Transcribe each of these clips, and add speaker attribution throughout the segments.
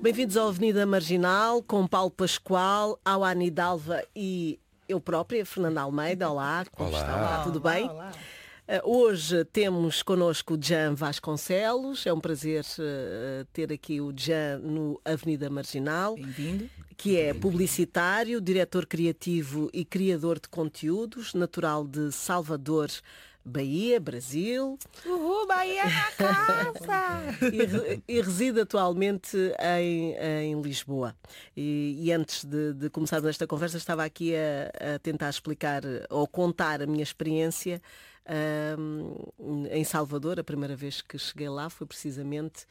Speaker 1: Bem-vindos ao Avenida Marginal, com Paulo Pascoal, Auani Dalva e eu própria, Fernanda Almeida. Olá, como
Speaker 2: Olá.
Speaker 1: está? Olá, tudo bem?
Speaker 3: Olá.
Speaker 1: Hoje temos connosco o Jean Vasconcelos. É um prazer ter aqui o Jean no Avenida Marginal.
Speaker 3: Bem-vindo.
Speaker 1: Que é publicitário, diretor criativo e criador de conteúdos, natural de Salvador, Bahia, Brasil.
Speaker 3: Uhul, Bahia na casa!
Speaker 1: E reside atualmente em Lisboa. E antes de começarmos esta conversa, estava aqui a tentar explicar ou contar a minha experiência em Salvador. A primeira vez que cheguei lá foi precisamente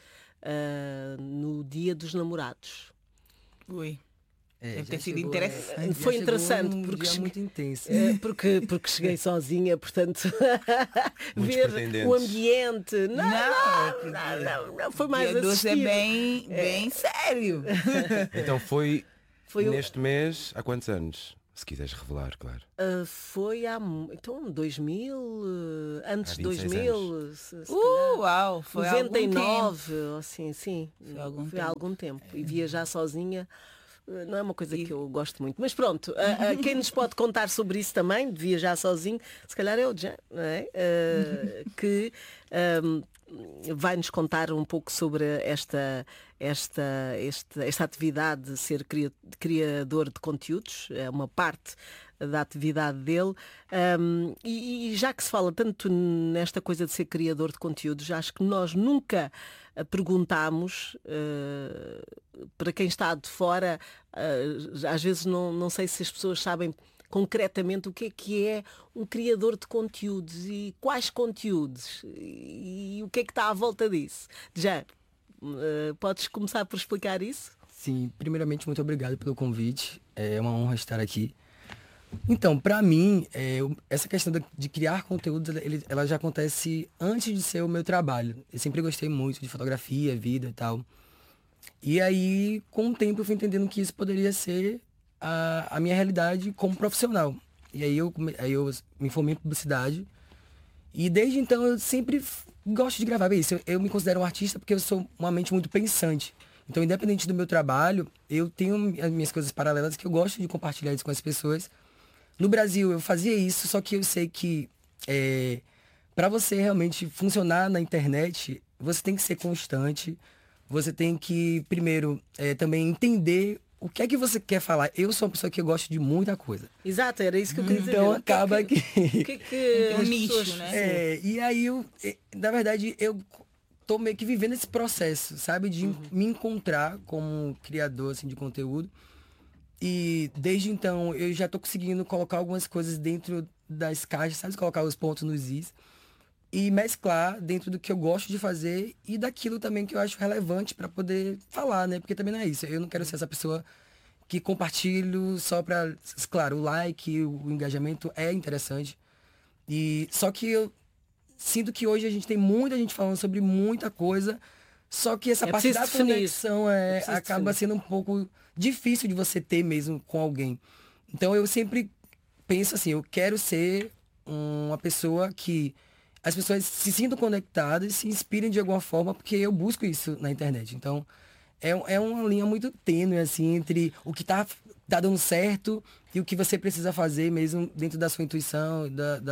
Speaker 1: no Dia dos Namorados.
Speaker 3: Ui. Deve
Speaker 4: já
Speaker 3: ter sido
Speaker 4: chegou,
Speaker 3: interessante.
Speaker 1: Foi interessante
Speaker 4: porque
Speaker 1: porque
Speaker 4: muito intenso.
Speaker 1: porque cheguei sozinha, portanto,
Speaker 2: Muitos
Speaker 1: ver
Speaker 2: pretendentes.
Speaker 1: o ambiente. Não, foi mais
Speaker 3: Dia doce é
Speaker 1: assistido.
Speaker 3: bem sério.
Speaker 2: Então foi
Speaker 1: Foi
Speaker 2: neste mês, há quantos anos? Se quiseres revelar, claro.
Speaker 1: Foi então 2000, antes
Speaker 2: Há
Speaker 1: de
Speaker 2: 26
Speaker 1: 2000, se
Speaker 3: Uau, foi há algum tempo.
Speaker 1: 99, assim, sim.
Speaker 3: Foi há algum
Speaker 1: Foi
Speaker 3: tempo.
Speaker 1: há algum tempo. E viajar sozinha não é uma coisa que eu gosto muito. Mas pronto, quem nos pode contar sobre isso também, de viajar sozinho, se calhar é o Jean, não é? Que vai-nos contar um pouco sobre esta atividade de ser criador de conteúdos, é uma parte da atividade dele. E já que se fala tanto nesta coisa de ser criador de conteúdos, acho que nós nunca perguntámos para quem está de fora, às vezes não sei se as pessoas sabem concretamente o que é um criador de conteúdos e quais conteúdos e o que é que está à volta disso. Já podes começar por explicar isso?
Speaker 4: Sim, primeiramente, muito obrigado pelo convite. É uma honra estar aqui. Então, para mim, essa questão de criar conteúdos, ela já acontece antes de ser o meu trabalho. Eu sempre gostei muito de fotografia, vida e tal. E aí, com o tempo, eu fui entendendo que isso poderia ser a minha realidade como profissional. E aí eu me formei em publicidade. E desde então eu sempre gosto de gravar. Isso, eu me considero um artista porque eu sou uma mente muito pensante. Então, independente do meu trabalho, eu tenho as minhas coisas paralelas que eu gosto de compartilhar isso com as pessoas. No Brasil eu fazia isso, só que eu sei que para você realmente funcionar na internet, você tem que ser constante. Você tem que, primeiro, também entender o que é que você quer falar. Eu sou uma pessoa que eu gosto de muita coisa.
Speaker 1: Exato, era isso que eu queria dizer.
Speaker 4: Então acaba que...
Speaker 1: O que é que
Speaker 3: Um
Speaker 1: as
Speaker 3: nicho,
Speaker 1: pessoas...
Speaker 3: né?
Speaker 4: E aí, na verdade, eu tô meio que vivendo esse processo, sabe? De me encontrar como criador, assim, de conteúdo. E desde então, eu já tô conseguindo colocar algumas coisas dentro das caixas, sabe? Colocar os pontos nos is. E mesclar dentro do que eu gosto de fazer e daquilo também que eu acho relevante para poder falar, né? Porque também não é isso. Eu não quero ser essa pessoa que compartilho só para... Claro, o like, o engajamento é interessante. Só que eu sinto que hoje a gente tem muita gente falando sobre muita coisa, só que essa parte da conexão acaba sendo um pouco difícil de você ter mesmo com alguém. Então eu sempre penso assim, eu quero ser uma pessoa que as pessoas se sintam conectadas, se inspirem de alguma forma, porque eu busco isso na internet. Então, é uma linha muito tênue, assim, entre o que tá dando certo e o que você precisa fazer mesmo dentro da sua intuição.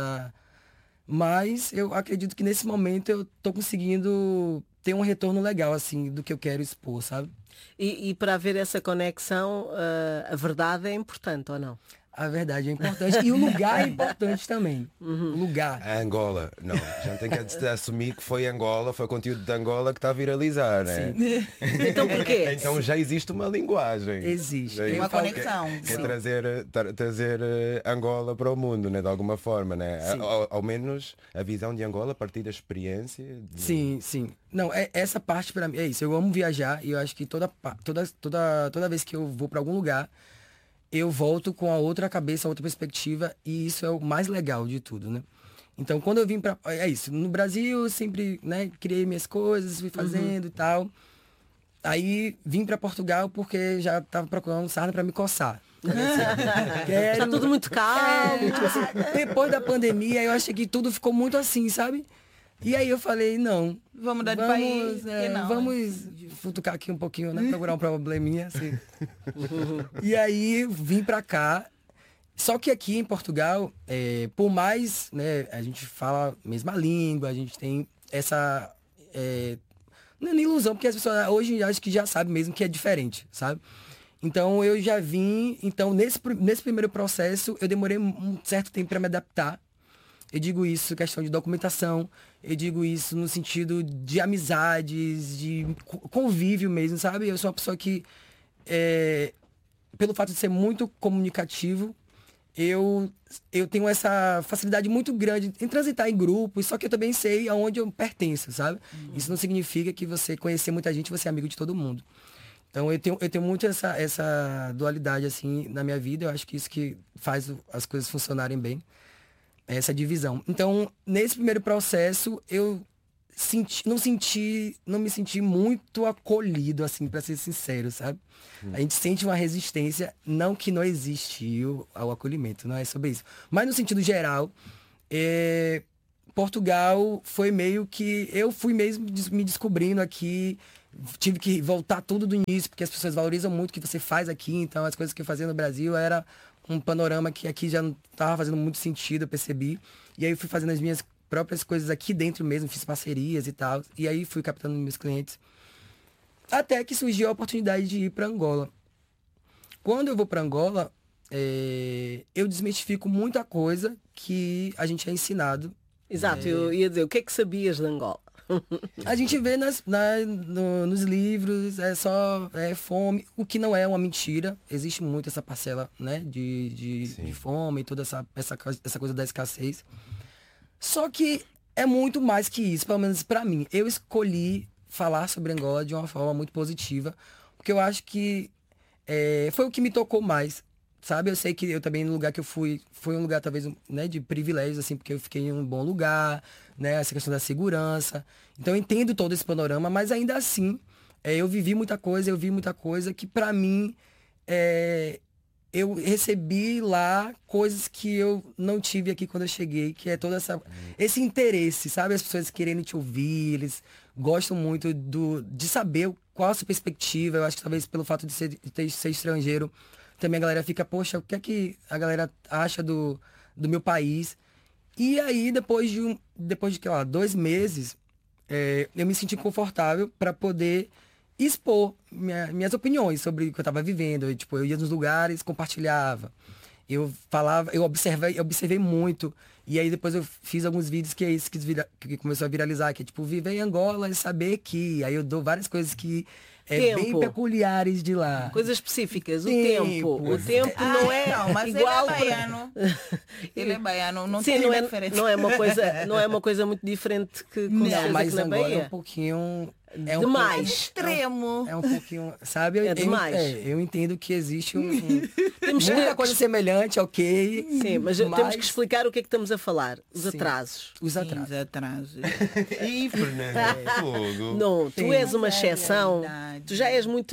Speaker 4: Mas eu acredito que nesse momento eu tô conseguindo ter um retorno legal, assim, do que eu quero expor, sabe?
Speaker 1: E para haver essa conexão, a verdade é importante ou não?
Speaker 4: A verdade é importante. E o lugar é importante também. O lugar.
Speaker 2: A Angola, não, já tem que assumir que foi Angola, foi o conteúdo de Angola que está a viralizar, né?
Speaker 1: Então porquê?
Speaker 2: Então já existe uma linguagem.
Speaker 4: Existe.
Speaker 2: Já
Speaker 3: Uma
Speaker 2: existe-
Speaker 3: conexão.
Speaker 2: Que é
Speaker 3: Sim.
Speaker 2: trazer Angola para o mundo, né? De alguma forma, né? Ao menos a visão de Angola a partir da experiência.
Speaker 4: Sim. Não, essa parte pra mim é isso. Eu amo viajar e eu acho que toda vez que eu vou pra algum lugar, eu volto com a outra cabeça, a outra perspectiva, e isso é o mais legal de tudo, né? Então, quando eu vim pra... É isso. No Brasil, eu sempre, né, criei minhas coisas, fui fazendo e tal. Aí, vim pra Portugal porque já tava procurando sarna pra me coçar.
Speaker 1: Está tudo muito calmo.
Speaker 4: Tipo assim, depois da pandemia, eu achei que tudo ficou muito assim, sabe? E aí eu falei, não.
Speaker 3: Vamos mudar de país.
Speaker 4: Vamos futucar aqui um pouquinho, né? Procurar um probleminha, assim. E aí vim pra cá. Só que aqui em Portugal, por mais, né, a gente fala a mesma língua, a gente tem essa... não é nem ilusão, porque as pessoas hoje acho que já sabem mesmo que é diferente, sabe? Então eu já vim... Então nesse primeiro processo eu demorei um certo tempo para me adaptar. Eu digo isso questão de documentação, eu digo isso no sentido de amizades, de convívio mesmo, sabe? Eu sou uma pessoa que, pelo fato de ser muito comunicativo, eu tenho essa facilidade muito grande em transitar em grupos, só que eu também sei aonde eu pertenço, sabe? Isso não significa que você conhecer muita gente, você é amigo de todo mundo. Então eu tenho muito essa dualidade assim na minha vida, eu acho que isso que faz as coisas funcionarem bem, essa divisão. Então, nesse primeiro processo, eu não me senti muito acolhido, assim, para ser sincero, sabe? A gente sente uma resistência, não que não existiu ao acolhimento, não é sobre isso. Mas no sentido geral, Portugal foi meio que... Eu fui mesmo me descobrindo aqui, tive que voltar tudo do início, porque as pessoas valorizam muito o que você faz aqui, então as coisas que eu fazia no Brasil era um panorama que aqui já não estava fazendo muito sentido, eu percebi. E aí eu fui fazendo as minhas próprias coisas aqui dentro mesmo, fiz parcerias e tal. E aí fui captando meus clientes. Até que surgiu a oportunidade de ir para Angola. Quando eu vou para Angola, eu desmistifico muita coisa que a gente é ensinado.
Speaker 1: Exato, eu ia dizer, o que é que sabias de Angola?
Speaker 4: A gente vê nos livros, é fome, o que não é uma mentira. Existe muito essa parcela, né, de fome, toda essa coisa da escassez. Só que é muito mais que isso, pelo menos para mim. Eu escolhi falar sobre Angola de uma forma muito positiva, porque eu acho que foi o que me tocou mais, sabe? Eu sei que eu também, no lugar que eu fui, foi um lugar talvez, né, de privilégios, assim, porque eu fiquei em um bom lugar, né, essa questão da segurança. Então eu entendo todo esse panorama, mas ainda assim, eu vivi muita coisa, eu vi muita coisa que para mim, eu recebi lá coisas que eu não tive aqui quando eu cheguei, que é todo esse interesse, sabe? As pessoas querendo te ouvir, eles gostam muito de saber qual a sua perspectiva. Eu acho que talvez pelo fato de ser estrangeiro, também a galera fica, poxa, o que é que a galera acha do meu país? E aí, depois de 2 meses, eu me senti confortável para poder expor minhas opiniões sobre o que eu estava vivendo. Eu ia nos lugares, compartilhava. Eu falava, eu observei muito. E aí depois eu fiz alguns vídeos que é isso que começou a viralizar, que é tipo, viver em Angola e saber que. Aí eu dou várias coisas que bem peculiares de lá.
Speaker 1: Coisas específicas, o tempo. O tempo não é
Speaker 3: mas
Speaker 1: igual.
Speaker 3: Ele é baiano. Ele é baiano, não
Speaker 1: Sim,
Speaker 3: tem diferença.
Speaker 1: Não é uma coisa muito diferente que com
Speaker 4: Não,
Speaker 1: certeza
Speaker 4: mas
Speaker 1: que na
Speaker 4: Angola
Speaker 1: Bahia.
Speaker 4: é um pouquinho...
Speaker 1: demais.
Speaker 3: Extremo.
Speaker 4: É um pouquinho, sabe?
Speaker 1: Demais.
Speaker 4: Eu entendo que existe muita coisa semelhante, ok.
Speaker 1: Sim, mas temos que explicar o que é que estamos a falar. Os atrasos.
Speaker 4: Os atrasos.
Speaker 3: Os atrasos.
Speaker 2: Ih, Fernanda, fogo.
Speaker 1: Não, tu és uma
Speaker 3: Mas é
Speaker 1: exceção.
Speaker 3: verdade.
Speaker 1: Tu já és muito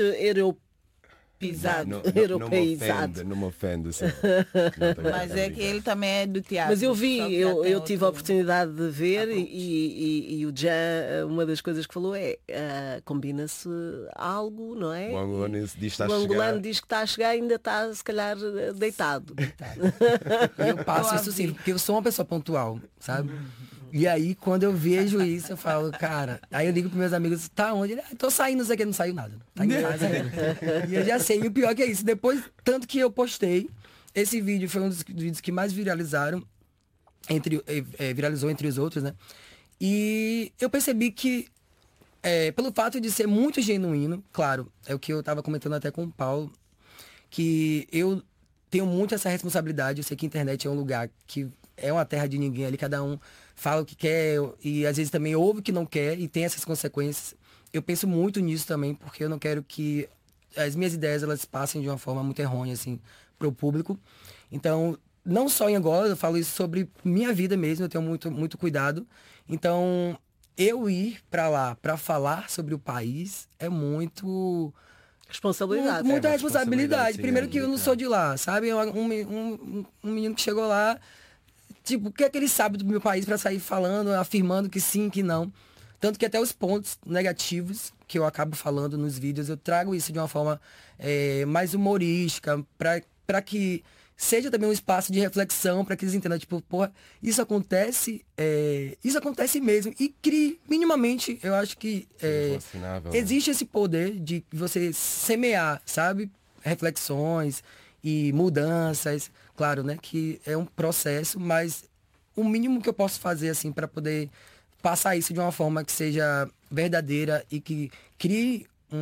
Speaker 1: europeizado.
Speaker 2: Não me ofendo, sim.
Speaker 3: Mas é que ele também é do teatro.
Speaker 1: Mas eu vi,
Speaker 3: só que já tem
Speaker 1: eu tive a
Speaker 3: outro-
Speaker 1: oportunidade de ver e o Jean, uma das coisas que falou combina-se algo, não é?
Speaker 2: O angolano diz que está a
Speaker 1: O angolano
Speaker 2: chegar.
Speaker 1: diz que está a chegar e ainda está, se calhar, deitado.
Speaker 4: E eu passo isso sim, porque eu sou uma pessoa pontual, sabe? E aí, quando eu vejo isso, eu falo, cara... Aí eu ligo pros meus amigos, tá onde? Ele, tô saindo, isso aqui, não saiu nada. Tá em casa ainda. E eu já sei, e o pior que é isso. Depois, tanto que eu postei, esse vídeo foi um dos vídeos que mais viralizaram, viralizou entre os outros, né? E eu percebi que, pelo fato de ser muito genuíno, claro, é o que eu tava comentando até com o Paulo, que eu tenho muito essa responsabilidade. Eu sei que a internet é um lugar que é uma terra de ninguém ali, cada um fala o que quer e às vezes também ouve o que não quer e tem essas consequências. Eu penso muito nisso também, porque eu não quero que as minhas ideias elas passem de uma forma muito errônea assim pro público. Então, não só em Angola, eu falo isso sobre minha vida mesmo, eu tenho muito muito cuidado. Então, eu ir para lá para falar sobre o país é muito
Speaker 1: Responsabilidade.
Speaker 4: muita
Speaker 2: uma
Speaker 4: responsabilidade.
Speaker 2: responsabilidade,
Speaker 4: Primeiro
Speaker 2: sim,
Speaker 4: que eu não sou de lá, sabe? Um menino que chegou lá Tipo, o que é que ele sabe do meu país para sair falando, afirmando que sim, que não. Tanto que até os pontos negativos que eu acabo falando nos vídeos, eu trago isso de uma forma mais humorística, para que seja também um espaço de reflexão, para que eles entendam, tipo, porra, isso acontece mesmo. E crie, minimamente, eu acho que existe esse poder de você semear, sabe? Reflexões e mudanças. Claro, né? Que é um processo, mas o mínimo que eu posso fazer, assim, para poder passar isso de uma forma que seja verdadeira e que crie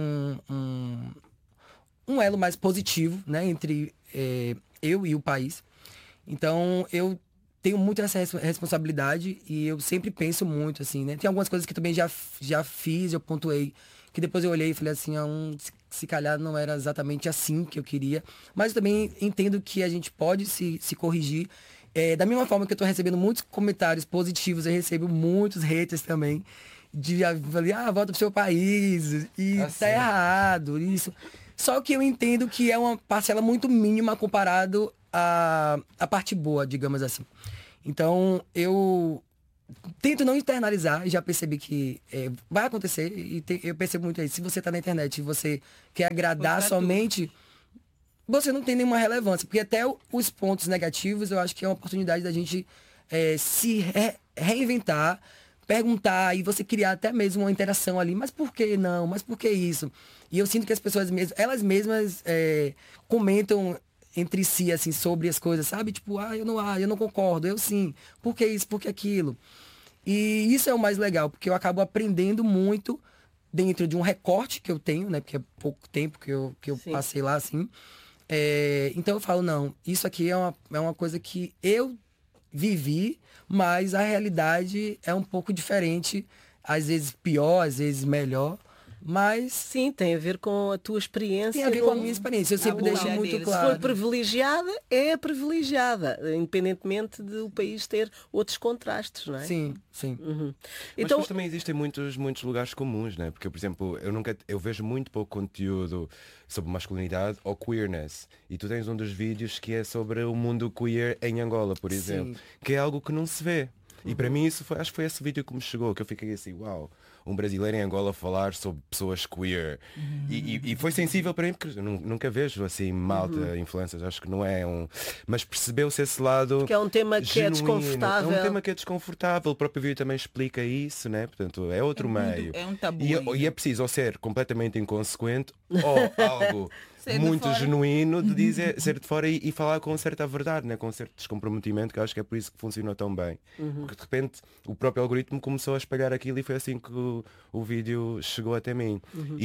Speaker 4: um elo mais positivo, né, entre eu e o país. Então, eu tenho muito essa responsabilidade e eu sempre penso muito, assim, né? Tem algumas coisas que também já fiz, eu pontuei, que depois eu olhei e falei assim, se calhar não era exatamente assim que eu queria. Mas eu também entendo que a gente pode se corrigir. Da mesma forma que eu tô recebendo muitos comentários positivos, eu recebo muitos haters também. Volta pro seu país, e tá errado, isso. Só que eu entendo que é uma parcela muito mínima comparado à parte boa, digamos assim. Então, eu tento não internalizar, já percebi que vai acontecer, e eu percebo muito isso. Se você tá na internet e você quer agradar somente, você não tem nenhuma relevância. Porque até os pontos negativos, eu acho que é uma oportunidade da gente se reinventar, perguntar e você criar até mesmo uma interação ali. Mas por que não? Mas por que isso? E eu sinto que as pessoas elas mesmas comentam entre si, assim, sobre as coisas, sabe? Tipo, eu não concordo, eu sim. Por que isso? Por que aquilo? E isso é o mais legal, porque eu acabo aprendendo muito dentro de um recorte que eu tenho, né? Porque é pouco tempo que eu passei lá, assim. Então eu falo, não, isso aqui é uma coisa que eu vivi, mas a realidade é um pouco diferente, às vezes pior, às vezes melhor, mas...
Speaker 1: Sim, tem a ver com a tua experiência.
Speaker 4: Tem a ver com a minha experiência, eu sempre deixo muito claro.
Speaker 1: Se for privilegiada, é privilegiada, independentemente de o país ter outros contrastes, não é?
Speaker 4: Sim.
Speaker 1: Uhum.
Speaker 2: Mas depois também existem muitos lugares comuns, né? Porque, por exemplo, eu vejo muito pouco conteúdo sobre masculinidade ou queerness. E tu tens um dos vídeos que é sobre o mundo queer em Angola, por exemplo. Que é algo que não se vê. E para mim acho que foi esse vídeo que me chegou, que eu fiquei assim, uau, um brasileiro em Angola falar sobre pessoas queer. E foi sensível para mim, porque eu nunca vejo assim malta, influencers, acho que não é um... Mas percebeu-se esse lado
Speaker 1: porque é um tema que
Speaker 2: genuíno.
Speaker 1: É desconfortável.
Speaker 2: É um tema que é desconfortável, o próprio vídeo também explica isso, né? Portanto, é outro meio.
Speaker 3: É um tabu.
Speaker 2: E é preciso ou ser completamente inconsequente ou algo muito genuíno de dizer, ser de fora e falar com certa verdade, né? Com certo descomprometimento, que eu acho que é por isso que funcionou tão bem. Porque de repente o próprio algoritmo começou a espalhar aquilo e foi assim que o vídeo chegou até mim.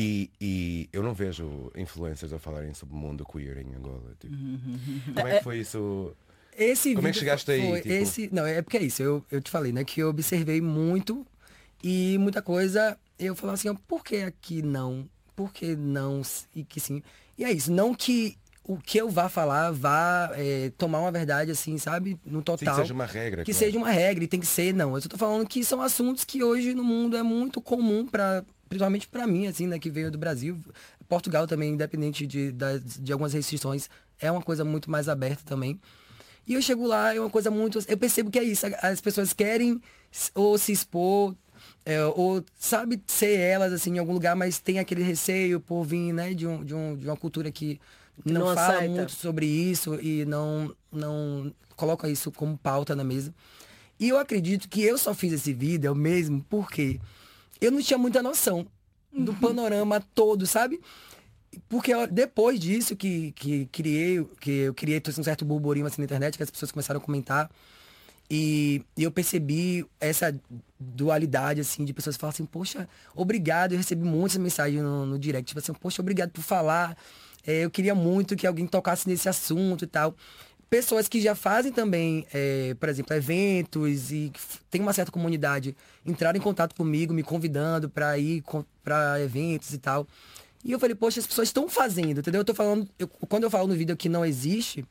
Speaker 2: E eu não vejo influencers a falarem sobre o mundo queer em Angola. Tipo. Como é que foi isso? Como é que chegaste aí?
Speaker 4: Tipo... Não, é porque é isso, eu te falei, né? Que eu observei muito e muita coisa, eu falava assim, por que aqui não? Por que não? E que sim. E é isso, não que o que eu vá falar vá tomar uma verdade assim, sabe? No total.
Speaker 2: Sim, que seja uma regra.
Speaker 4: Que seja uma regra e tem que ser, não. Eu só tô falando que são assuntos que hoje no mundo é muito comum, principalmente para mim, assim, né? Que veio do Brasil. Portugal também, independente de algumas restrições, é uma coisa muito mais aberta também. E eu chego lá, é uma coisa muito... Eu percebo que é isso, as pessoas querem ou se expor... ou sabe ser elas assim em algum lugar, mas tem aquele receio por vir, né, de uma cultura que não fala aceita muito sobre isso e não coloca isso como pauta na mesa. E eu acredito que eu só fiz esse vídeo mesmo porque eu não tinha muita noção do panorama todo, sabe? Porque depois disso que eu criei um certo burburinho assim na internet, que as pessoas começaram a comentar. E eu percebi essa dualidade, assim, de pessoas que falam assim, poxa, obrigado. Eu recebi muitas mensagens no direct, tipo assim, poxa, obrigado por falar. Eu queria muito que alguém tocasse nesse assunto e tal. Pessoas que já fazem também, por exemplo, eventos e tem uma certa comunidade, entraram em contato comigo, me convidando para ir para eventos e tal. E eu falei, poxa, as pessoas estão fazendo, entendeu? Quando eu falo no vídeo que não existe,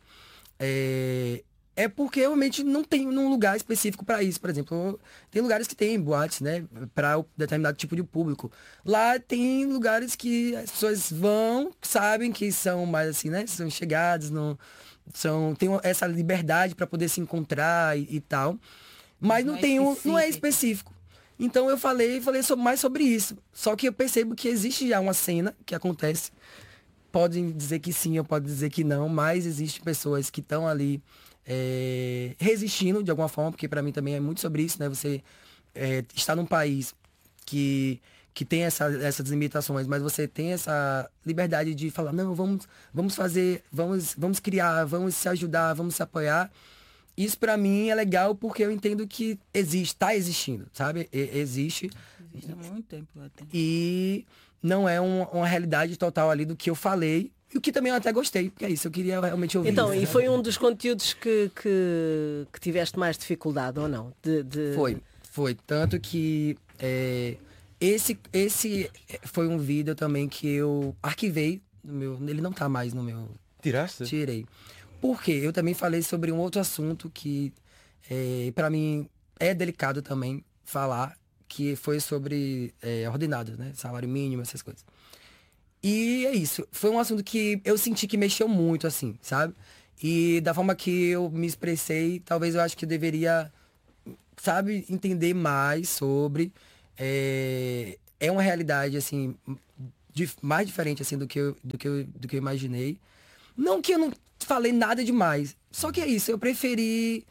Speaker 4: é porque realmente não tem um lugar específico para isso. Por exemplo, tem lugares que tem boates, né? Para determinado tipo de público. Lá tem lugares que as pessoas vão, sabem que são mais assim, né? São chegados, tem essa liberdade para poder se encontrar e tal. Mas não é específico. Então eu falei mais sobre isso. Só que eu percebo que existe já uma cena que acontece. Podem dizer que sim, ou podem dizer que não, mas existem pessoas que estão ali resistindo de alguma forma, porque para mim também é muito sobre isso, né? Você está num país que tem essas limitações, mas você tem essa liberdade de falar, não, vamos fazer, vamos criar, vamos se ajudar, vamos se apoiar. Isso para mim é legal porque eu entendo que está existindo, sabe? Existe.
Speaker 3: Existe há muito tempo até.
Speaker 4: E não é uma realidade total ali do que eu falei. E o que também eu até gostei, porque é isso, eu queria realmente ouvir.
Speaker 1: Então,
Speaker 4: isso,
Speaker 1: e foi um dos conteúdos que tiveste mais dificuldade, ou não?
Speaker 4: Foi. Tanto que esse foi um vídeo também que eu arquivei no meu. Ele não tá mais no meu.
Speaker 2: Tiraste?
Speaker 4: Tirei. Porque eu também falei sobre um outro assunto que para mim é delicado também falar, que foi sobre ordenados, né? Salário mínimo, essas coisas. E é isso. Foi um assunto que eu senti que mexeu muito, assim, sabe? E da forma que eu me expressei, talvez eu acho que eu deveria, sabe, entender mais sobre. É uma realidade, assim, mais diferente, assim, do que eu imaginei. Não que eu não falei nada demais. Só que é isso, eu preferi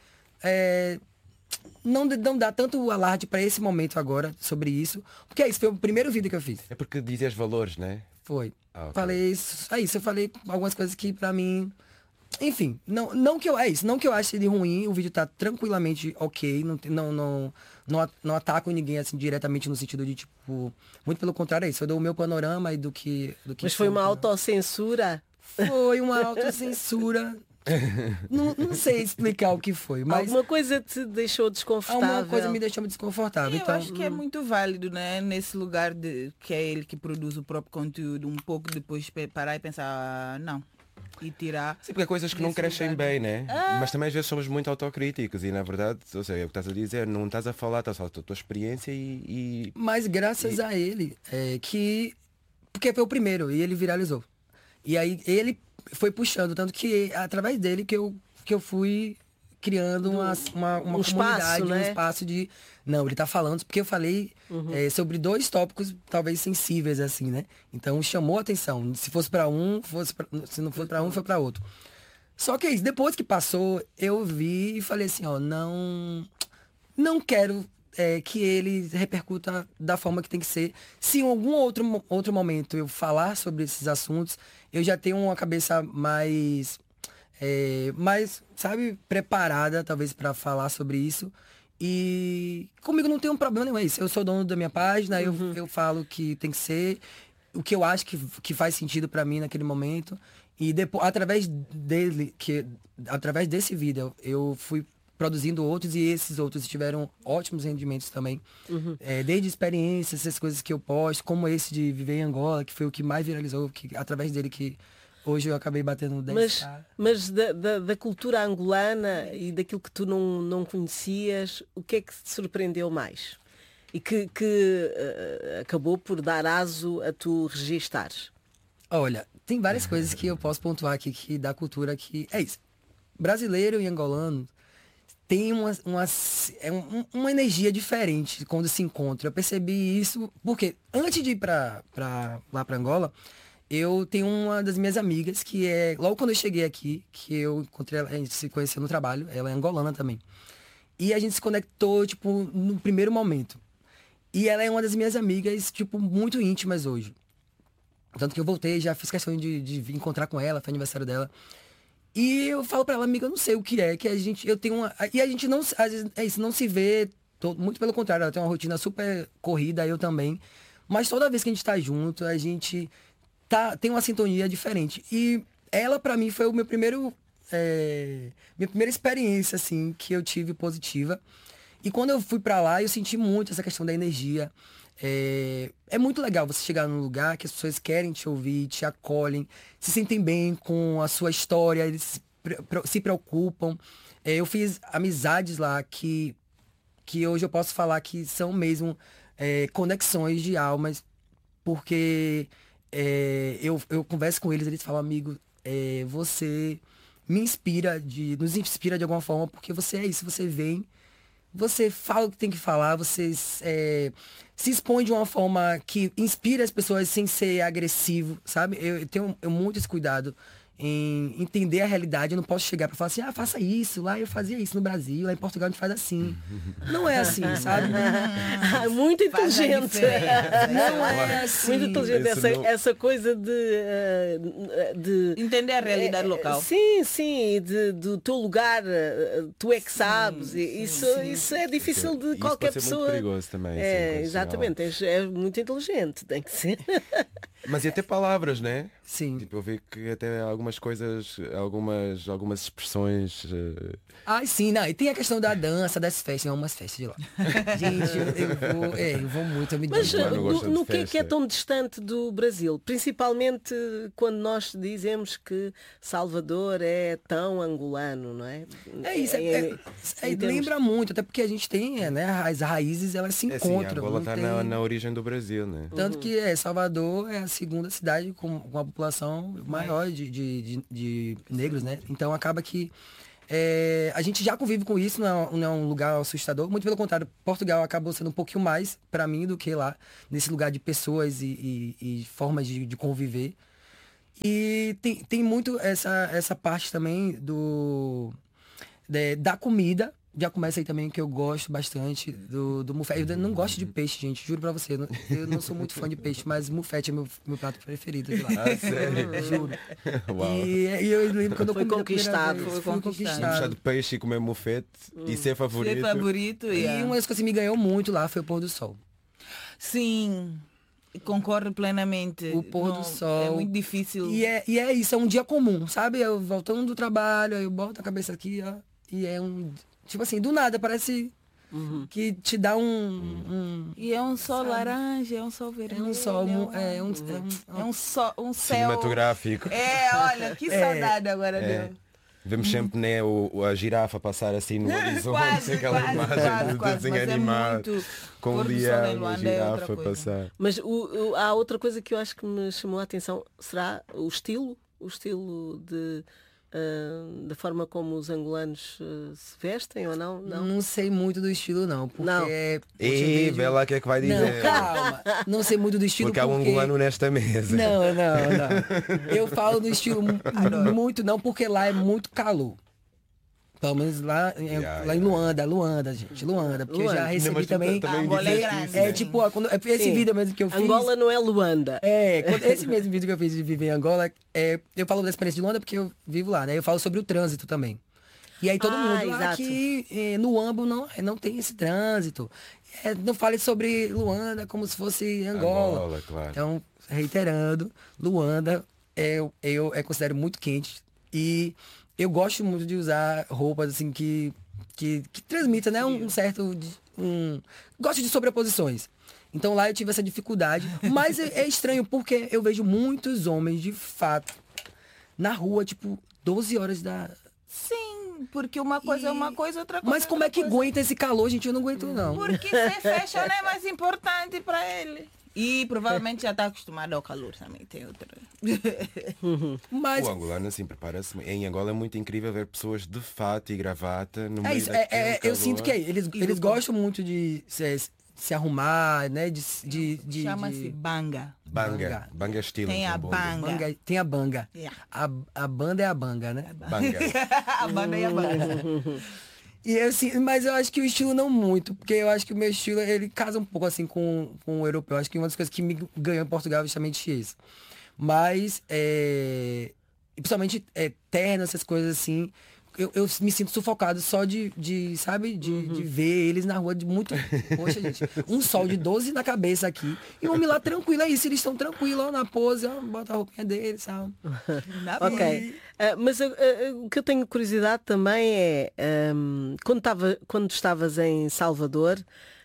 Speaker 4: não dar tanto alarde para esse momento agora sobre isso. Porque é isso, foi o primeiro vídeo que eu fiz.
Speaker 2: É porque dizes valores, né?
Speaker 4: Foi.
Speaker 2: Okay.
Speaker 4: Falei isso. É isso, eu falei algumas coisas que pra mim. Enfim, não que eu ache ele ruim, o vídeo tá tranquilamente ok, não ataco ninguém assim diretamente no sentido de, tipo, muito pelo contrário, é isso, eu dou o meu panorama e do que
Speaker 1: Mas foi uma autocensura?
Speaker 4: Foi uma autocensura. Não sei explicar o que foi, mas
Speaker 1: alguma coisa te deixou desconfortável?
Speaker 4: Alguma coisa me deixou desconfortável.
Speaker 3: Eu acho que é muito válido, né? Nesse lugar que é ele que produz o próprio conteúdo, um pouco depois parar e pensar, não. E tirar.
Speaker 2: Sim, porque há coisas que não crescem bem, né? Mas também às vezes somos muito autocríticos e na verdade, ou seja, é o que estás a dizer, não estás a falar, estás a falar da tua experiência e...
Speaker 4: Mas graças a ele, porque foi o primeiro e ele viralizou. E aí ele foi puxando, tanto que através dele que eu fui criando uma comunidade,
Speaker 1: espaço, né?
Speaker 4: Um espaço de... Não, ele tá falando, porque eu falei sobre 2 tópicos talvez sensíveis, assim, né? Então chamou a atenção. Se fosse para um, se não fosse para um, foi para outro. Só que é isso, depois que passou, eu vi e falei assim, ó, não quero que ele repercuta da forma que tem que ser. Se em algum outro momento eu falar sobre esses assuntos, eu já tenho uma cabeça mais, sabe, preparada, talvez, para falar sobre isso. E comigo não tem um problema nenhum, é isso. Eu sou dono da minha página, eu falo que tem que ser, o que eu acho que faz sentido para mim naquele momento. E depois, através desse vídeo, eu fui produzindo outros e esses outros tiveram ótimos rendimentos também. Desde experiências, essas coisas que eu posto, como esse de viver em Angola, que foi o que mais viralizou, que através dele que hoje eu acabei batendo 10.
Speaker 1: Mas da cultura angolana e daquilo que tu não conhecias, o que é que te surpreendeu mais? E que acabou por dar aso a tu registares?
Speaker 4: Olha, tem várias coisas que eu posso pontuar aqui que da cultura que... É isso. Brasileiro e angolano tem uma energia diferente quando se encontra. Eu percebi isso porque antes de ir lá para Angola, eu tenho uma das minhas amigas que logo quando eu cheguei aqui, que eu encontrei ela, a gente se conheceu no trabalho, ela é angolana também. E a gente se conectou, tipo, no primeiro momento. E ela é uma das minhas amigas, tipo, muito íntimas hoje. Tanto que eu voltei, já fiz questão de vir encontrar com ela, foi aniversário dela. E eu falo pra ela, amiga, eu não sei o que é, que eu tenho uma... E a gente não, às vezes, isso, não se vê, muito pelo contrário, ela tem uma rotina super corrida, eu também. Mas toda vez que a gente tá junto, a gente tem uma sintonia diferente. E ela, pra mim, foi o minha primeira experiência, assim, que eu tive positiva. E quando eu fui pra lá, eu senti muito essa questão da energia. É muito legal você chegar num lugar que as pessoas querem te ouvir, te acolhem, se sentem bem com a sua história, eles se preocupam. Eu fiz amizades lá que hoje eu posso falar que são mesmo conexões de almas, porque eu converso com eles falam, amigo, você nos inspira de alguma forma, porque você é isso, você vem, você fala o que tem que falar, você se expõe de uma forma que inspira as pessoas sem ser agressivo, sabe? Eu tenho muito esse cuidado em entender a realidade. Eu não posso chegar para falar assim, faça isso, lá eu fazia isso no Brasil, lá em Portugal a gente faz assim. Não é assim, sabe?
Speaker 1: Muito inteligente.
Speaker 4: Não é assim.
Speaker 1: Muito inteligente essa coisa de
Speaker 3: entender a realidade local.
Speaker 1: Sim, do teu lugar, tu é que sabes. Isso é difícil de
Speaker 2: Isso
Speaker 1: qualquer
Speaker 2: pode ser
Speaker 1: pessoa.
Speaker 2: muito perigoso também.
Speaker 1: Exatamente, é muito inteligente, tem que ser.
Speaker 2: Mas e até palavras, né?
Speaker 4: Sim.
Speaker 2: Tipo, eu vi que até algumas coisas, algumas expressões.
Speaker 4: Sim, não. E tem a questão da dança, das festas. Eu amo as festas de lá. Gente, eu vou muito, eu me
Speaker 1: Mas
Speaker 2: digo.
Speaker 1: no que é tão distante do Brasil? Principalmente quando nós dizemos que Salvador é tão angolano, não é?
Speaker 4: É isso, lembra muito, até porque a gente tem, né, as raízes, elas se encontram.
Speaker 2: Angola está na origem do Brasil, né?
Speaker 4: Tanto que Salvador é a segunda cidade com uma população maior de negros, né? Então acaba que a gente já convive com isso, não é um lugar assustador. Muito pelo contrário, Portugal acabou sendo um pouquinho mais para mim do que lá, nesse lugar de pessoas e formas de conviver. E tem muito essa parte também da comida. Já começa aí também, que eu gosto bastante do mufete. Eu não gosto de peixe, gente, juro pra você. Eu não sou muito fã de peixe, mas mufete é meu prato preferido de lá.
Speaker 2: Sério?
Speaker 4: Juro.
Speaker 2: Uau.
Speaker 4: E eu lembro quando eu
Speaker 1: Foi
Speaker 4: comi
Speaker 1: conquistado.
Speaker 4: Fui conquistado.
Speaker 2: Gostar de peixe e comer mufete e ser favorito.
Speaker 3: Ser favorito,
Speaker 4: E uma das coisas que me ganhou muito lá foi o pôr do sol.
Speaker 3: Sim, concordo plenamente.
Speaker 4: O pôr do sol.
Speaker 3: É muito difícil.
Speaker 4: E é isso, é um dia comum, sabe? Eu voltando do trabalho, eu boto a cabeça aqui, ó, e é um... Tipo assim, do nada, parece que te dá
Speaker 3: E é um sol
Speaker 4: sabe?
Speaker 3: laranja, é um sol vermelho.
Speaker 4: É um sol,
Speaker 3: um céu.
Speaker 2: Cinematográfico.
Speaker 3: Olha, que saudade agora deu.
Speaker 2: Vemos sempre, né, a girafa passar assim no horizonte,
Speaker 3: Quase,
Speaker 2: aquela
Speaker 3: quase,
Speaker 2: imagem do
Speaker 3: quase,
Speaker 2: desenho
Speaker 3: mas é
Speaker 2: animado,
Speaker 3: muito
Speaker 2: com
Speaker 3: pôr
Speaker 2: o
Speaker 3: do sol em
Speaker 2: leão, a
Speaker 3: Luanda é outra
Speaker 2: girafa
Speaker 3: coisa.
Speaker 2: passar.
Speaker 1: Mas há outra coisa que eu acho que me chamou a atenção. Será o estilo da forma como os angolanos se vestem ou não?
Speaker 4: Não sei muito do estilo, não. Porque
Speaker 1: Não.
Speaker 2: E vê lá o que é que vai dizer.
Speaker 4: Não, calma. Não sei muito do estilo
Speaker 2: Porque há um angolano nesta mesa.
Speaker 4: Não. Eu falo do estilo muito não, porque lá é muito calor. Pelo menos lá em Luanda, gente. Luanda. Porque eu já recebi também.
Speaker 3: Angola é grande.
Speaker 4: Tipo, esse vídeo mesmo que eu fiz.
Speaker 1: Angola não é Luanda.
Speaker 4: Esse mesmo vídeo que eu fiz de viver em Angola, eu falo da experiência de Luanda porque eu vivo lá, né? Eu falo sobre o trânsito também. E aí todo mundo aqui no Ambo não tem esse trânsito. Não fale sobre Luanda como se fosse Angola.
Speaker 2: Claro.
Speaker 4: Então, reiterando, Luanda eu considero muito quente. E eu gosto muito de usar roupas assim que transmitam, né, um certo... Gosto de sobreposições. Então lá eu tive essa dificuldade. Mas é estranho porque eu vejo muitos homens, de fato, na rua, tipo, 12 horas da...
Speaker 3: Sim, porque uma coisa é uma coisa, outra coisa
Speaker 4: Mas como é que aguenta esse calor, gente? Eu não aguento, não.
Speaker 3: Porque ser fashion é mais importante para ele. E provavelmente já está acostumado ao calor também, tem outra.
Speaker 4: Mas
Speaker 2: o angolano assim prepara-se. Em Angola é muito incrível ver pessoas de fato e gravata no meio daquele
Speaker 4: eu
Speaker 2: calor.
Speaker 4: sinto que eles gostam muito de se arrumar, né?
Speaker 3: Chama-se banga.
Speaker 2: Banga estilo.
Speaker 3: Tem a
Speaker 2: então,
Speaker 3: banga.
Speaker 4: Tem a banga.
Speaker 3: Yeah.
Speaker 4: A banda é a banga, né?
Speaker 2: Banga.
Speaker 3: A banda e a banga.
Speaker 4: E assim, mas eu acho que o estilo não muito, porque eu acho que o meu estilo, ele casa um pouco assim com o europeu. Acho que uma das coisas que me ganhou em Portugal é justamente isso. Mas, principalmente terno, essas coisas assim, eu me sinto sufocado só de ver eles na rua de muito... Poxa, gente, um sol de 12 na cabeça aqui. E o homem lá tranquilo, é isso, eles estão tranquilos, ó, na pose, ó, bota a roupinha deles, sabe?
Speaker 1: Ok. Mas o que eu tenho curiosidade também é, quando estavas em Salvador,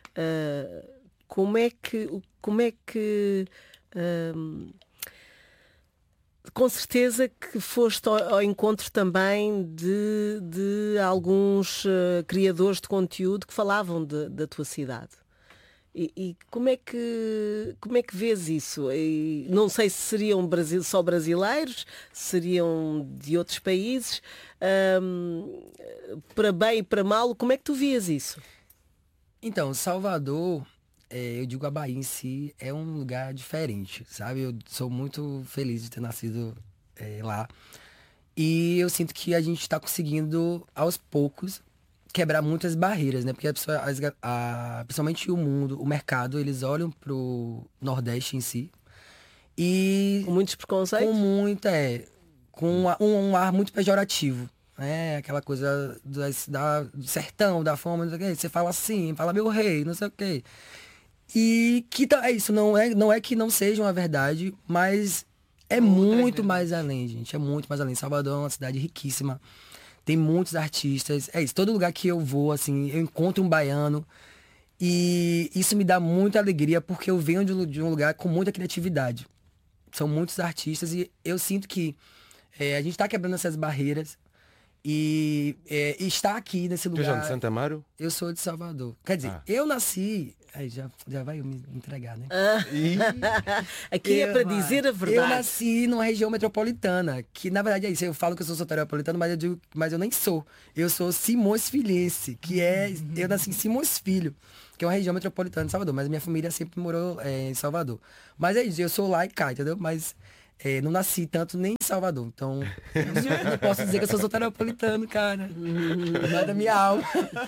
Speaker 1: como é que com certeza que foste ao encontro também de alguns criadores de conteúdo que falavam da tua cidade. E como é que vês isso? E não sei se seriam só brasileiros, seriam de outros países, para bem e para mal, como é que tu vias isso?
Speaker 4: Então, Salvador, eu digo a Bahia em si, é um lugar diferente, sabe? Eu sou muito feliz de ter nascido lá. E eu sinto que a gente está conseguindo, aos poucos, quebrar muitas barreiras, né? Porque a pessoa, principalmente o mundo, o mercado, eles olham pro Nordeste em si e
Speaker 1: Com muitos preconceitos?
Speaker 4: com muita, com um ar muito pejorativo. Né? Aquela coisa do sertão, da fome, não sei o quê. Você fala assim, fala meu rei, não sei o quê. E que é isso, não é que não seja uma verdade, mas é muito mais além, gente. É muito mais além. Salvador é uma cidade riquíssima. Tem muitos artistas. É isso, todo lugar que eu vou, assim, eu encontro um baiano. E isso me dá muita alegria, porque eu venho de um lugar com muita criatividade. São muitos artistas e eu sinto que a gente está quebrando essas barreiras. E estar aqui nesse
Speaker 2: Tu já
Speaker 4: lugar.
Speaker 2: de Santa Amaro?
Speaker 4: Eu sou de Salvador. Quer dizer, eu nasci. Aí já vai me entregar, né?
Speaker 1: Aqui é para dizer a verdade.
Speaker 4: Eu nasci numa região metropolitana, que na verdade é isso. Eu falo que eu sou soteropolitano, mas eu nem sou. Eu sou Simões Filhense, eu nasci em Simões Filho, que é uma região metropolitana de Salvador, mas minha família sempre morou em Salvador. Mas é isso, eu sou lá e cá, entendeu? Mas não nasci tanto nem em Salvador, então eu não posso dizer que eu sou soteropolitano, cara. Não é da minha alma.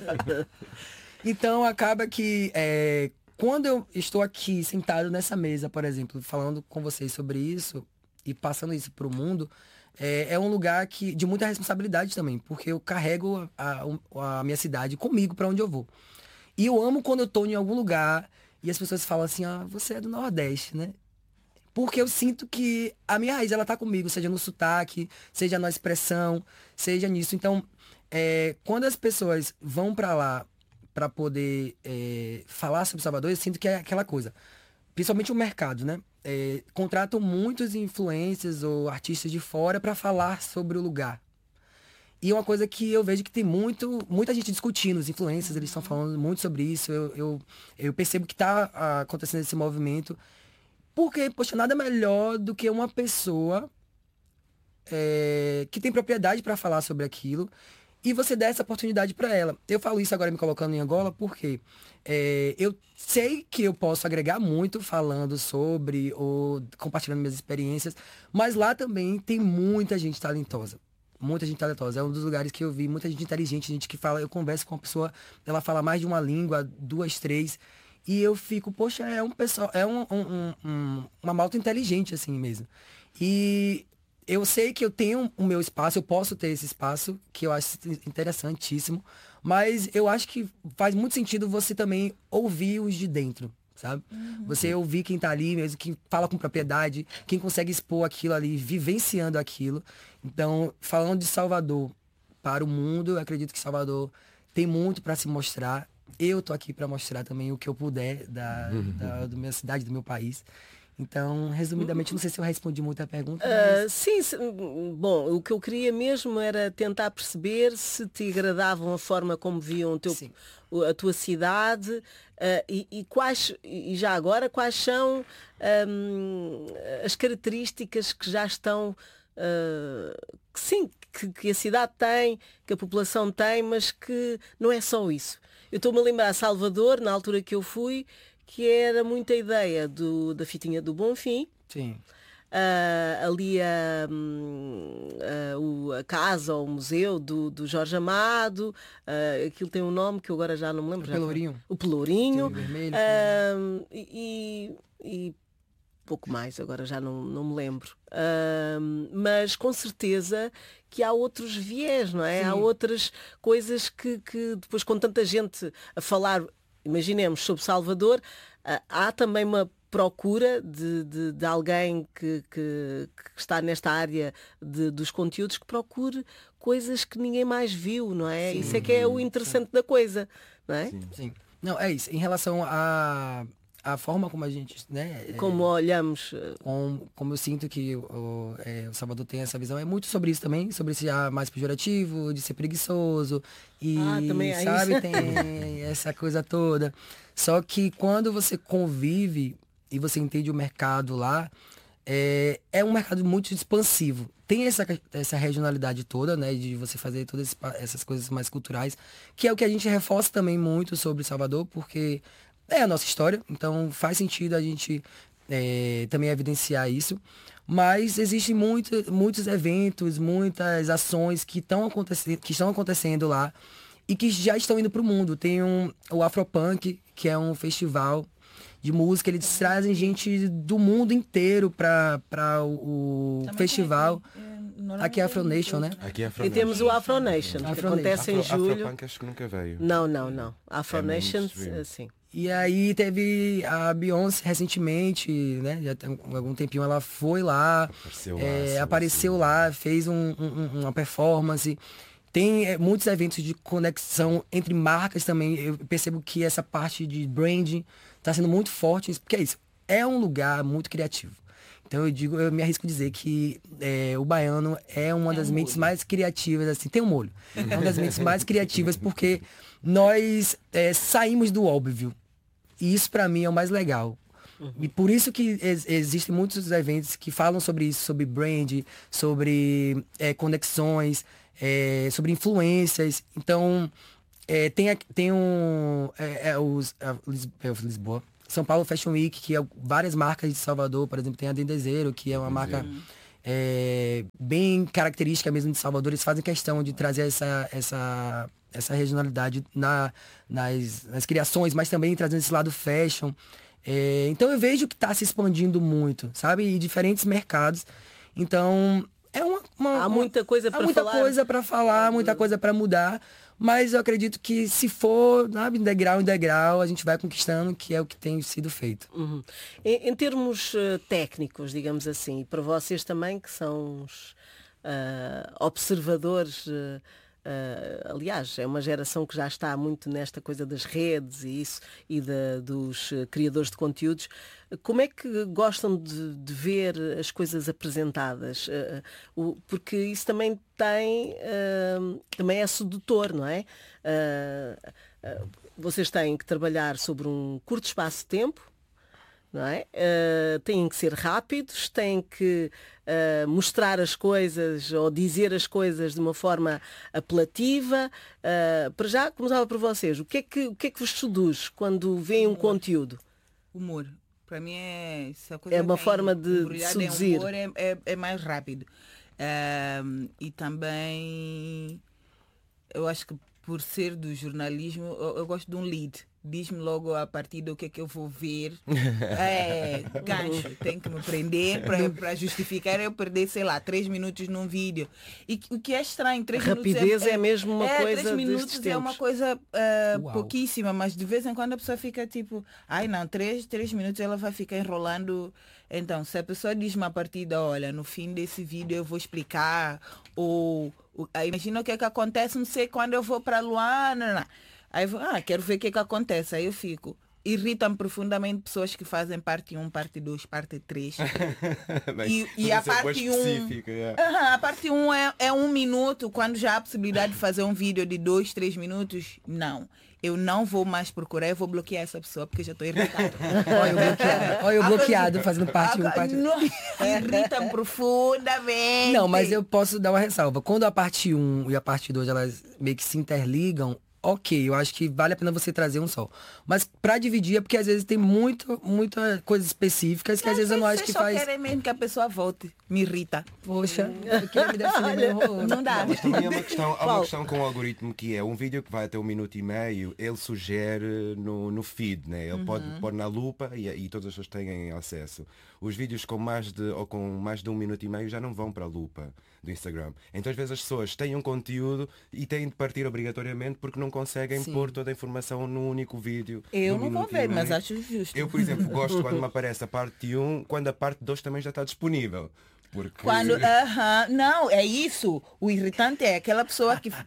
Speaker 4: Então acaba que quando eu estou aqui sentado nessa mesa, por exemplo, falando com vocês sobre isso e passando isso para o mundo, é um lugar de muita responsabilidade também, porque eu carrego a minha cidade comigo para onde eu vou. E eu amo quando eu estou em algum lugar e as pessoas falam assim, você é do Nordeste, né? Porque eu sinto que a minha raiz, ela tá comigo, seja no sotaque, seja na expressão, seja nisso. Então, quando as pessoas vão para lá para poder falar sobre Salvador, eu sinto que é aquela coisa. Principalmente o mercado, né? Contratam muitos influencers ou artistas de fora para falar sobre o lugar. E é uma coisa que eu vejo que tem muita gente discutindo, os influencers, eles estão falando muito sobre isso. Eu percebo que está acontecendo esse movimento. Porque, poxa, nada melhor do que uma pessoa que tem propriedade para falar sobre aquilo e você dá essa oportunidade para ela. Eu falo isso agora me colocando em Angola porque eu sei que eu posso agregar muito falando sobre ou compartilhando minhas experiências, mas lá também tem muita gente talentosa. Muita gente talentosa. É um dos lugares que eu vi muita gente inteligente, gente que fala, eu converso com uma pessoa, ela fala mais de uma língua, 2, 3. E eu fico, poxa, é um pessoal, uma malta inteligente assim mesmo. E eu sei que eu tenho o meu espaço, eu posso ter esse espaço, que eu acho interessantíssimo, mas eu acho que faz muito sentido você também ouvir os de dentro, sabe? Você ouvir quem tá ali mesmo, quem fala com propriedade, quem consegue expor aquilo ali, vivenciando aquilo. Então, falando de Salvador para o mundo, eu acredito que Salvador tem muito para se mostrar. Eu tô aqui para mostrar também o que eu puder da minha cidade, do meu país. Então, resumidamente, não sei se eu respondi muito a pergunta. Mas...
Speaker 1: Sim, bom, o que eu queria mesmo era tentar perceber se te agradavam a forma como viam a tua cidade e já agora quais são as características que já estão que a cidade tem, que a população tem, mas que não é só isso. Eu estou-me a lembrar Salvador, na altura que eu fui, que era muita ideia da fitinha do Bonfim.
Speaker 4: Sim.
Speaker 1: Ali a casa, ou o museu do Jorge Amado, aquilo tem um nome que eu agora já não me lembro.
Speaker 4: O Pelourinho.
Speaker 1: O Pelourinho.
Speaker 4: Vermelho,
Speaker 1: e pouco mais, agora já não me lembro. Mas com certeza que há outros viés, não é?
Speaker 4: Sim.
Speaker 1: Há outras coisas que depois com tanta gente a falar, imaginemos, sobre Salvador, há também uma procura de alguém que está nesta área dos conteúdos que procure coisas que ninguém mais viu, não é?
Speaker 4: Sim.
Speaker 1: Isso é que é o interessante da coisa, não é?
Speaker 4: Sim. Não, é isso. Em relação a a forma como a gente, né?
Speaker 1: Como olhamos.
Speaker 4: Como eu sinto que o Salvador tem essa visão, é muito sobre isso também, sobre esse ar mais pejorativo, de ser preguiçoso. E,
Speaker 1: também é
Speaker 4: sabe,
Speaker 1: isso.
Speaker 4: tem essa coisa toda. Só que quando você convive e você entende o mercado lá, é um mercado muito expansivo. Tem essa regionalidade toda, né? De você fazer todas essas coisas mais culturais, que é o que a gente reforça também muito sobre Salvador, porque é a nossa história, então faz sentido a gente também evidenciar isso. Mas existem muitos eventos, muitas ações que estão acontecendo lá e que já estão indo para o mundo. Tem o Afropunk, que é um festival de música, eles trazem gente do mundo inteiro para o festival. Aqui é a Afro Nation, né?
Speaker 2: Aqui é
Speaker 1: E temos o Afro Nation, que acontece em julho.
Speaker 2: Afropunk acho que nunca veio.
Speaker 1: Não. Afro Nation, sim.
Speaker 4: E aí teve a Beyoncé recentemente, né? Já tem algum tempinho ela foi lá, apareceu lá, fez uma performance. Tem muitos eventos de conexão entre marcas também. Eu percebo que essa parte de branding está sendo muito forte, porque é isso. É um lugar muito criativo. Então eu me arrisco a dizer que o baiano é uma das mentes mais criativas, assim, tem um molho. É uma das mentes mais criativas porque nós saímos do óbvio. E isso para mim é o mais legal. E por isso que existem muitos eventos que falam sobre isso, sobre brand, sobre conexões, sobre influências. Então, tem Lisboa. São Paulo Fashion Week, que é várias marcas de Salvador, por exemplo, tem a Dendezeiro, que é uma marca bem característica mesmo de Salvador. Eles fazem questão de trazer essa regionalidade nas criações, mas também trazendo esse lado fashion. Então eu vejo que está se expandindo muito, sabe? Em diferentes mercados. Então,
Speaker 1: há muita coisa para falar.
Speaker 4: Muita coisa para falar, muita coisa para mudar. Mas eu acredito que se for, sabe, degrau em degrau, a gente vai conquistando, que é o que tem sido feito.
Speaker 1: Uhum. Em termos técnicos, digamos assim, e para vocês também, que são os observadores, aliás, é uma geração que já está muito nesta coisa das redes e isso, e dos criadores de conteúdos. Como é que gostam de ver as coisas apresentadas? Porque isso também também é sedutor, não é? Vocês têm que trabalhar sobre um curto espaço de tempo, não é? Têm que ser rápidos, têm que mostrar as coisas ou dizer as coisas de uma forma apelativa. Para já, começava por vocês. O que é que vos seduz quando veem um conteúdo?
Speaker 3: Humor. Para mim essa coisa
Speaker 1: é uma forma de seduzir.
Speaker 3: Humor é mais rápido. E também eu acho que por ser do jornalismo, eu gosto de um lead. Diz-me logo a partir do que é que eu vou ver. Gancho, tem que me prender para justificar eu perder, sei lá, 3 minutos num vídeo. E o que é estranho, 3 minutos
Speaker 1: rapidez é mesmo uma coisa
Speaker 3: 3 minutos é uma coisa pouquíssima, mas de vez em quando a pessoa fica tipo, ai não, 3 minutos ela vai ficar enrolando. Então, se a pessoa diz-me a partida, olha, no fim desse vídeo eu vou explicar, ou imagina o que é que acontece, não sei quando eu vou para Luana. Aí eu vou, quero ver o que é que acontece. Aí eu fico. Irritam profundamente pessoas que fazem parte 1, parte 2, parte 3. e a parte 1. A parte 1 é 1 minuto, quando já há a possibilidade de fazer um vídeo de 2, 3 minutos. Não. Eu não vou mais procurar, eu vou bloquear essa pessoa porque já estou irritada.
Speaker 4: Olha o bloqueado fazendo parte 1, parte 2.
Speaker 3: Irritam profundamente.
Speaker 4: Não, mas eu posso dar uma ressalva. Quando a parte 1 e a parte 2 elas meio que se interligam, ok, eu acho que vale a pena você trazer um só. Mas pra dividir é porque às vezes tem muita coisas específicas que às vezes eu não acho que faz.
Speaker 3: Eu só quero mesmo que a pessoa volte. Me irrita.
Speaker 4: Poxa, eu queria me defender.
Speaker 3: Não dá.
Speaker 2: Mas também há uma questão com o algoritmo que é um vídeo que vai até 1 minuto e meio, ele sugere no feed, né? Ele pode pôr na lupa e todas as pessoas têm acesso. Os vídeos com mais de 1 minuto e meio já não vão para a lupa do Instagram. Então às vezes as pessoas têm um conteúdo e têm de partir obrigatoriamente porque não conseguem pôr toda a informação num único vídeo.
Speaker 3: Eu não vou ver, mas acho justo.
Speaker 2: Eu, por exemplo, gosto quando me aparece a parte 1, quando a parte 2 também já está disponível. Porque...
Speaker 3: Não, é isso. O irritante é aquela pessoa que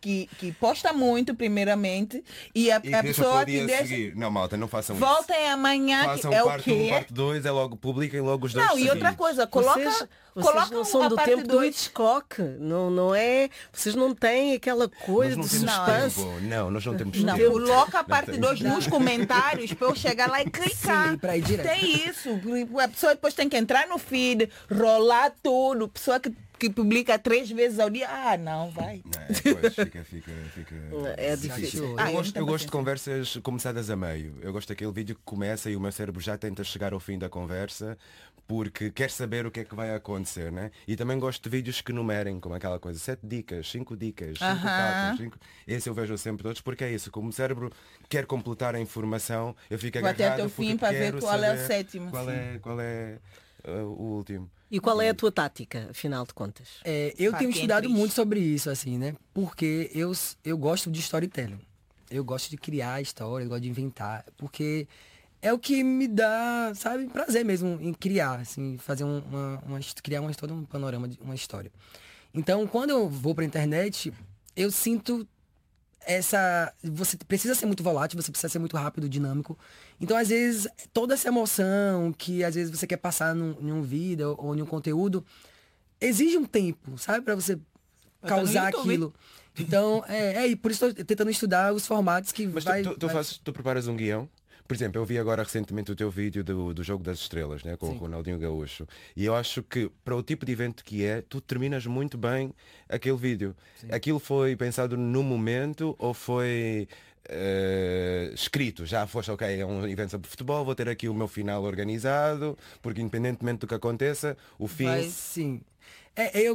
Speaker 3: que posta muito primeiramente e a pessoa que deixa...
Speaker 2: seguir. Não, malta, não façam isso.
Speaker 3: Voltem amanhã,
Speaker 2: Façam
Speaker 3: que é o
Speaker 2: parte 1,
Speaker 3: quê?
Speaker 2: parte 2, é logo, publiquem logo os dois
Speaker 3: Não, e outra
Speaker 2: seguidos.
Speaker 3: coisa,
Speaker 1: Vocês
Speaker 3: coloca
Speaker 1: não são
Speaker 3: a
Speaker 1: do
Speaker 3: parte
Speaker 1: tempo do
Speaker 3: 2.
Speaker 1: Hitchcock, não é? Vocês não têm aquela coisa
Speaker 2: Nós
Speaker 1: de
Speaker 2: não temos
Speaker 1: suspense.
Speaker 2: tempo. Não, nós não temos
Speaker 3: Não,
Speaker 2: tempo.
Speaker 3: coloca a parte
Speaker 2: temos
Speaker 3: 2 nos comentários para eu chegar lá e clicar.
Speaker 4: Sim, pra ir direto.
Speaker 3: Tem isso. A pessoa depois tem que entrar no feed, rolar tudo. Pessoa que publica 3 vezes ao dia. Ah, não, vai.
Speaker 2: Pois, fica.
Speaker 1: É difícil.
Speaker 2: Eu gosto de conversas começadas a meio. Eu gosto daquele vídeo que começa e o meu cérebro já tenta chegar ao fim da conversa porque quer saber o que é que vai acontecer, né? E também gosto de vídeos que numerem, como aquela coisa, 7 dicas, 5 dicas, 5 fatos, 5... Esse eu vejo sempre todos, porque é isso, como o cérebro quer completar a informação, eu fico
Speaker 3: Vou
Speaker 2: agarrado
Speaker 3: até o fim
Speaker 2: porque
Speaker 3: para ver
Speaker 2: quero
Speaker 3: qual é o
Speaker 2: saber
Speaker 3: sétimo.
Speaker 2: Qual é o último.
Speaker 1: E qual é a tua tática, afinal de contas?
Speaker 4: Eu
Speaker 3: Para
Speaker 4: tenho
Speaker 3: quem é
Speaker 4: estudado
Speaker 3: triste.
Speaker 4: muito sobre isso, assim, né? Porque eu gosto de storytelling. Eu gosto de criar história, eu gosto de inventar. Porque é o que me dá, sabe, prazer mesmo em criar, assim, fazer criar uma história, um panorama de uma história. Então, quando eu vou pra internet, eu sinto você precisa ser muito volátil, você precisa ser muito rápido, dinâmico. Então, às vezes, toda essa emoção que às vezes você quer passar em um vídeo ou em um conteúdo, exige um tempo, sabe? Pra você causar aquilo. Então, e por isso estou tentando estudar os formatos que
Speaker 2: Mas tu preparas um guião? Por exemplo, eu vi agora recentemente o teu vídeo do Jogo das Estrelas, né, com o Ronaldinho Gaúcho. E eu acho que para o tipo de evento que é, tu terminas muito bem aquele vídeo. Sim. Aquilo foi pensado no momento ou foi escrito? Já foste, ok, é um evento sobre futebol, vou ter aqui o meu final organizado, porque independentemente do que aconteça, o fim...
Speaker 4: Sim.